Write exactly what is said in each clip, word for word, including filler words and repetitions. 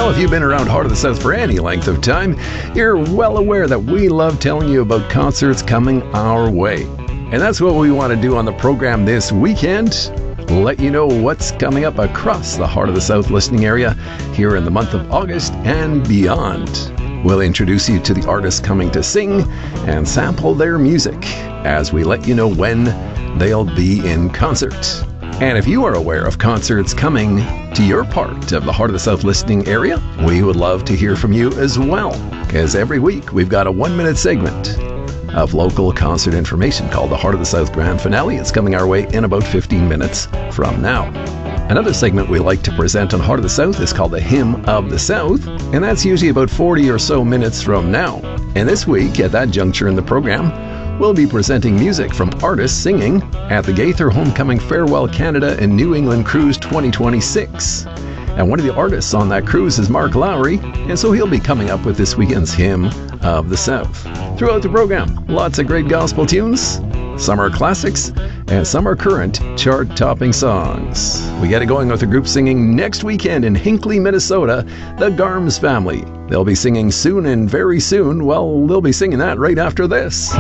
Well, if you've been around Heart of the South for any length of time, you're well aware that we love telling you about concerts coming our way. And that's what we want to do on the program this weekend. Let you know what's coming up across the Heart of the South listening area here in the month of August and beyond. We'll introduce you to the artists coming to sing and sample their music as we let you know when they'll be in concert. And if you are aware of concerts coming to your part of the Heart of the South listening area, we would love to hear from you as well. Because every week we've got a one-minute segment of local concert information called the Heart of the South Grand Finale. It's coming our way in about fifteen minutes from now. Another segment we like to present on Heart of the South is called the Hymn of the South, and that's usually about forty or so minutes from now. And this week, at that juncture in the program, we'll be presenting music from artists singing at the Gaither Homecoming Farewell Canada and New England Cruise twenty twenty-six. And one of the artists on that cruise is Mark Lowry, and so he'll be coming up with this weekend's Hymn of the South. Throughout the program, lots of great gospel tunes. Some are classics, and some are current chart-topping songs. We get it going with a group singing next weekend in Hinckley, Minnesota, the Garms Family. They'll be singing soon and very soon. Well, they'll be singing that right after this.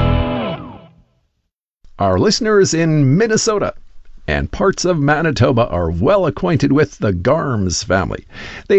Our listeners in Minnesota and parts of Manitoba are well acquainted with the Garms Family. They